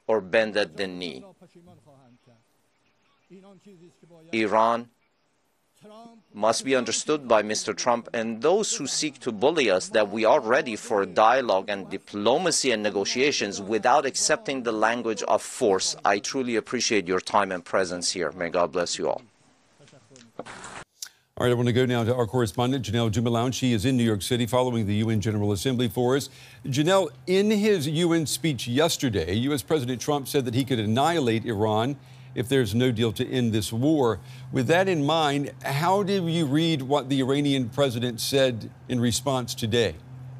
or bended the knee. Iran must be understood by Mr. Trump and those who seek to bully us that we are ready for dialogue and diplomacy and negotiations without accepting the language of force. I truly appreciate your time and presence here. May God bless you all. All right, I want to go now to our correspondent, Janelle Jumalaun. She is in New York City following the UN General Assembly for us. Janelle, in his UN speech yesterday, U.S. President Trump said that he could annihilate Iran if there's no deal to end this war. With that in mind, how do you read what the Iranian president said in response today?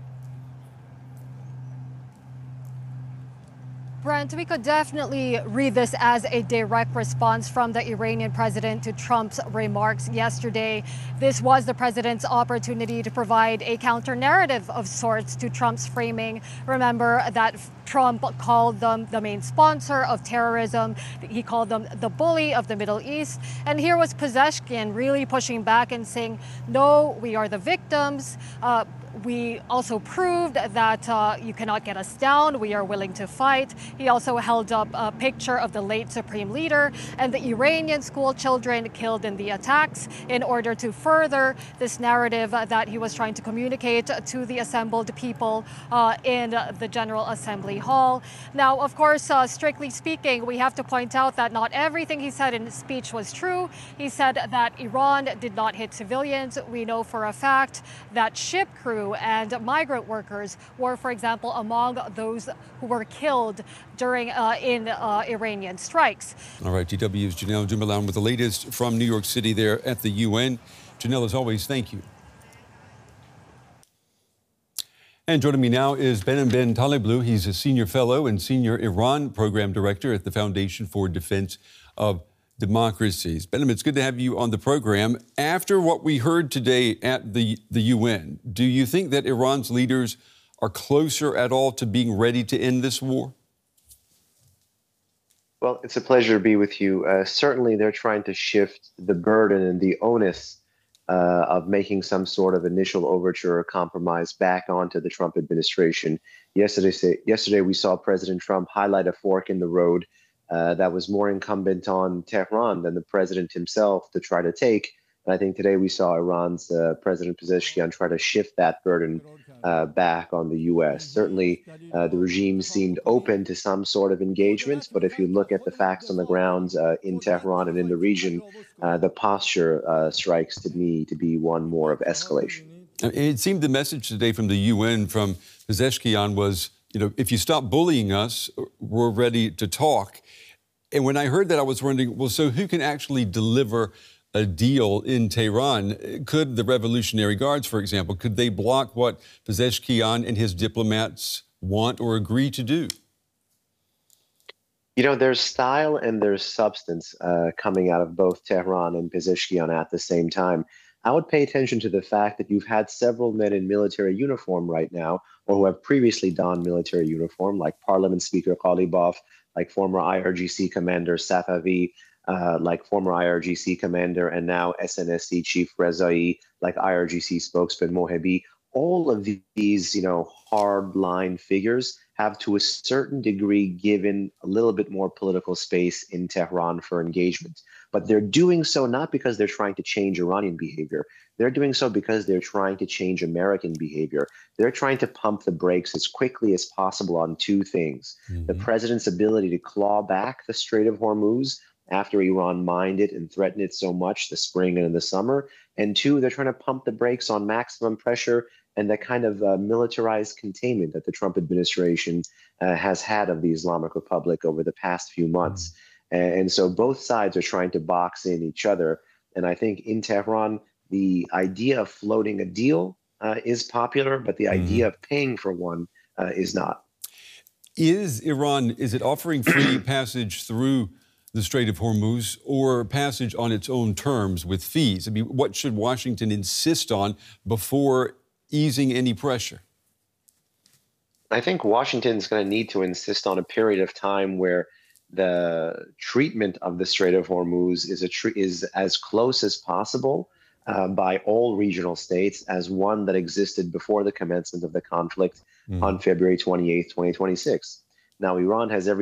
Brent, we could definitely read this as a direct response from the Iranian president to Trump's remarks yesterday. This was the president's opportunity to provide a counter narrative of sorts to Trump's framing. Remember that Trump called them the main sponsor of terrorism. He called them the bully of the Middle East. And here was Pezeshkian really pushing back and saying, no, we are the victims. We also proved that you cannot get us down. We are willing to fight. He also held up a picture of the late supreme leader and the Iranian school children killed in the attacks in order to further this narrative that he was trying to communicate to the assembled people in the General Assembly Hall. Now, of course, strictly speaking, we have to point out that not everything he said in his speech was true. He said that Iran did not hit civilians. We know for a fact that ship crew and migrant workers were, for example, among those who were killed during in Iranian strikes. All right, GW's Janelle Jumalaun with the latest from New York City there at the UN. Janelle, as always, thank you. And joining me now is Behnam Ben Taleblu. He's a senior fellow and senior Iran program director at the Foundation for Defense of Democracies. Behnam, it's good to have you on the program. After what we heard today at the UN, do you think that Iran's leaders are closer at all to being ready to end this war? Well, it's a pleasure to be with you. Certainly, they're trying to shift the burden and the onus of making some sort of initial overture or compromise back onto the Trump administration. Yesterday, we saw President Trump highlight a fork in the road that was more incumbent on Tehran than the president himself to try to take. And I think today we saw Iran's President Pezeshkian try to shift that burden back on the U.S. Certainly, the regime seemed open to some sort of engagement, but if you look at the facts on the ground in Tehran and in the region, the posture strikes to me to be one more of escalation. It seemed the message today from the UN, from Pezeshkian, was, if you stop bullying us, we're ready to talk. And when I heard that, I was wondering, well, so who can actually deliver a deal in Tehran? Could the Revolutionary Guards, for example, could they block what Pezeshkian and his diplomats want or agree to do? There's style and there's substance coming out of both Tehran and Pezeshkian at the same time. I would pay attention to the fact that you've had several men in military uniform right now, or who have previously donned military uniform, like Parliament Speaker Ghalibaf, like former IRGC Commander Safavi, like former IRGC Commander and now SNSC Chief Rezai, like IRGC spokesman Mohebi. All of these, hard-line figures have to a certain degree given a little bit more political space in Tehran for engagement. But they're doing so not because they're trying to change Iranian behavior. They're doing so because they're trying to change American behavior. They're trying to pump the brakes as quickly as possible on two things. Mm-hmm. The president's ability to claw back the Strait of Hormuz after Iran mined it and threatened it so much the spring and in the summer. And two, they're trying to pump the brakes on maximum pressure and the kind of militarized containment that the Trump administration has had of the Islamic Republic over the past few months. And so both sides are trying to box in each other. And I think in Tehran, the idea of floating a deal is popular, but the idea of paying for one is not. Is it offering free passage through the Strait of Hormuz or passage on its own terms with fees? I mean, what should Washington insist on before easing any pressure? I think Washington's going to need to insist on a period of time where the treatment of the Strait of Hormuz is as close as possible by all regional states as one that existed before the commencement of the conflict on February 28th, 2026. Now, Iran has every